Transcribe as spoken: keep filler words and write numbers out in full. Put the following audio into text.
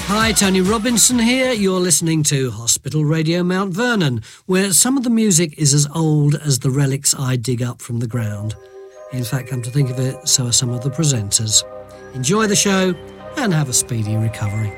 Hi, Tony Robinson here. You're listening to Hospital Radio Mount Vernon, where some of the music is as old as the relics I dig up from the ground. In fact, come to think of it, so are some of the presenters. Enjoy the show and have a speedy recovery.